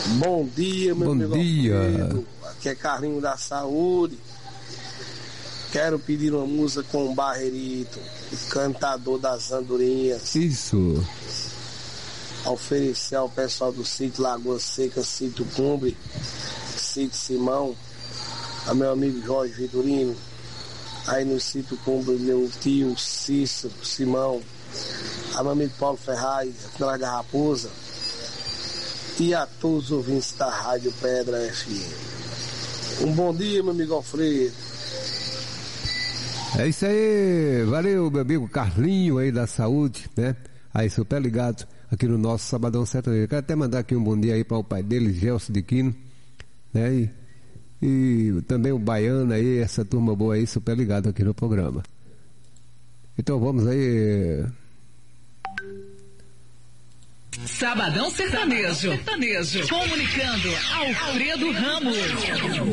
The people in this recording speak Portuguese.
Bom dia, meu amigo. Bom dia. Alfredo. Aqui é Carlinho da Saúde. Quero pedir uma música com o Barreirito, o cantador das andorinhas. Isso. Oferecer ao pessoal do sítio Lagoa Seca, sítio Cumbre, sítio Simão, a meu amigo Jorge Vitorino, aí no sítio Cumbre, meu tio Cícero Simão, a meu amigo Paulo Ferraz, atrás da Raposa, e a todos os ouvintes da Rádio Pedra FM. Um bom dia, meu amigo Alfredo. É isso aí, valeu, meu amigo Carlinho aí da Saúde, né? Aí, super ligado aqui no nosso Sabadão Sertanejo. Quero até mandar aqui um bom dia aí para o pai dele, Gelson de Quino, né? E também o Baiano aí, essa turma boa aí, super ligado aqui no programa. Então vamos aí. Sabadão Sertanejo. Comunicando Alfredo Ramos.